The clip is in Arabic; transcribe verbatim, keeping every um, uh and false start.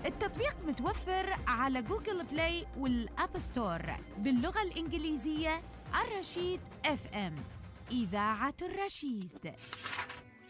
التطبيق متوفر على جوجل بلاي والأب ستور باللغة الإنجليزية. الرشيد اف ام، إذاعة الرشيد.